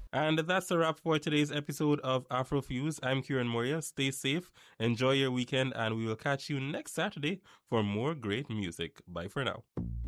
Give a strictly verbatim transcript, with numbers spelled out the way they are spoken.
And that's a wrap for today's episode of Afrofuse. I'm Kieran Moria. Stay safe, enjoy your weekend, and we will catch you next Saturday for more great music. Bye for now.